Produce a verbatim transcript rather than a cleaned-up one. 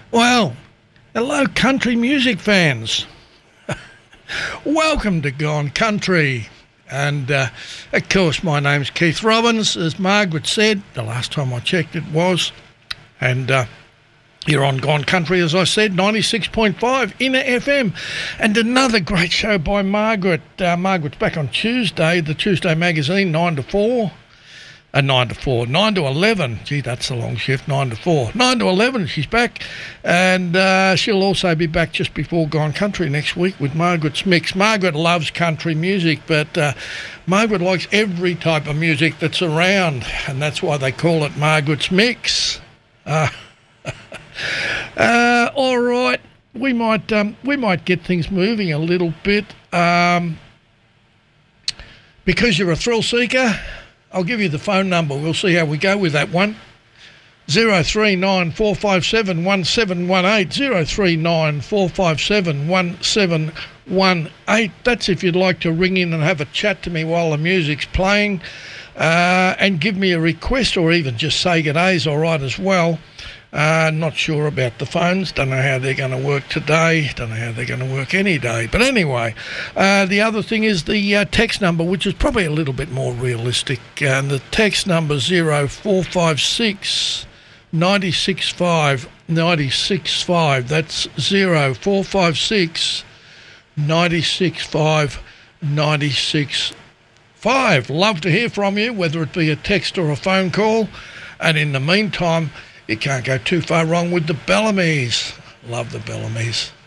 Well, hello country music fans. Welcome to Gone Country. And, uh, of course, my name's Keith Robbins. As Margaret said, the last time I checked it was. And uh, you're on Gone Country, as I said, ninety-six point five Inner F M. And another great show by Margaret. Uh, Margaret's back on Tuesday, the Tuesday magazine, nine to four. Uh, nine to four, nine to eleven. Gee, that's a long shift, nine to four. nine to eleven, she's back. And uh, she'll also be back just before Gone Country next week with Margaret's Mix. Margaret loves country music, but uh, Margaret likes every type of music that's around, and that's why they call it Margaret's Mix. Uh, uh, all right, we might, um, we might get things moving a little bit. Um, because you're a thrill seeker, I'll give you the phone number. We'll see how we go with that one. zero three nine four five seven one seven one eight. zero three nine four five seven one seven one eight. That's if you'd like to ring in and have a chat to me while the music's playing, uh, and give me a request, or even just say good day's all right as well. Uh, not sure about the phones. Don't know how they're going to work today. Don't know how they're going to work any day. But anyway, uh, the other thing is the uh, text number, which is probably a little bit more realistic. Uh, and the text number zero four five six nine six five nine six five. That's zero four five six nine six five nine six five. Love to hear from you, whether it be a text or a phone call. And in the meantime, you can't go too far wrong with the Bellamy's. Love the Bellamy's.